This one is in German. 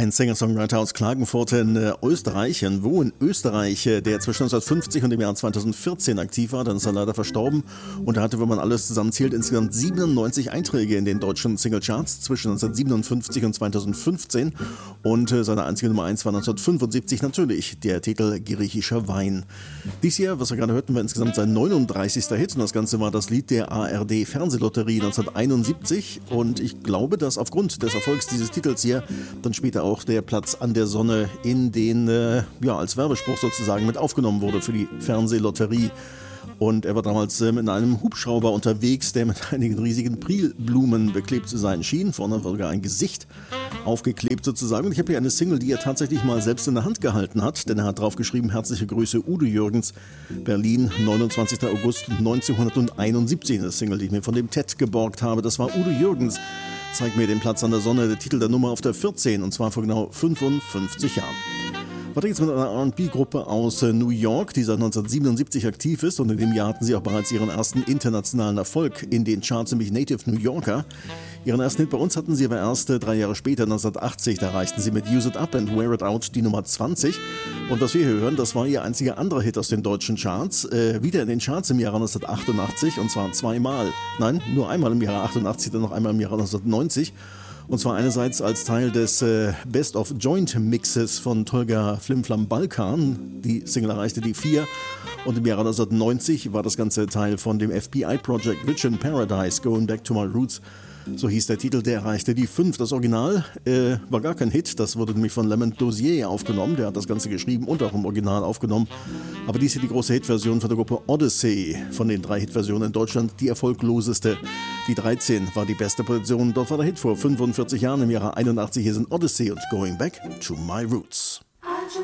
Ein Singer-Songwriter aus Klagenfurt in Österreich, wo in Österreich, der zwischen 1950 und dem Jahr 2014 aktiv war, dann ist er leider verstorben und er hatte, wenn man alles zusammenzählt, insgesamt 97 Einträge in den deutschen Singlecharts zwischen 1957 und 2015 und seine einzige Nummer 1 war 1975 natürlich der Titel Griechischer Wein. Dies hier, was wir gerade hörten, war insgesamt sein 39. Hit und das Ganze war das Lied der ARD Fernsehlotterie 1971 und ich glaube, dass aufgrund des Erfolgs dieses Titels hier dann später auch der Platz an der Sonne in den, als Werbespruch sozusagen mit aufgenommen wurde für die Fernsehlotterie. Und er war damals in einem Hubschrauber unterwegs, der mit einigen riesigen Prilblumen beklebt zu sein schien. Vorne war sogar ein Gesicht aufgeklebt sozusagen. Und ich habe hier eine Single, die er tatsächlich mal selbst in der Hand gehalten hat, denn er hat drauf geschrieben: Herzliche Grüße, Udo Jürgens, Berlin, 29. August 1971. Eine Single, die ich mir von dem Ted geborgt habe. Das war Udo Jürgens. Zeig mir den Platz an der Sonne, der Titel der Nummer auf der 14 und zwar vor genau 55 Jahren. Weiter geht's mit einer R&B-Gruppe aus New York, die seit 1977 aktiv ist und in dem Jahr hatten sie auch bereits ihren ersten internationalen Erfolg in den Charts, nämlich Native New Yorker. Ihren ersten Hit bei uns hatten sie aber erst 3 Jahre später, 1980, da erreichten sie mit Use It Up and Wear It Out die Nummer 20. Und was wir hier hören, das war ihr einziger anderer Hit aus den deutschen Charts, wieder in den Charts im Jahre 1988 und zwar zweimal. Nein, nur einmal im Jahre 88, dann noch einmal im Jahre 1990. Und zwar einerseits als Teil des Best of Joint Mixes von Tolga Flimflam Balkan. Die Single erreichte die 4. Und im Jahre 1990 war das ganze Teil von dem FBI-Projekt Rich in Paradise, Going Back to My Roots. So hieß der Titel, der erreichte die 5. Das Original war gar kein Hit, das wurde nämlich von Lamont Dozier aufgenommen, der hat das Ganze geschrieben und auch im Original aufgenommen. Aber dies hier die große Hitversion von der Gruppe Odyssey, von den 3 Hitversionen in Deutschland die erfolgloseste. Die 13 war die beste Position, dort war der Hit vor 45 Jahren im Jahre 81, hier sind Odyssey und Going Back to My Roots.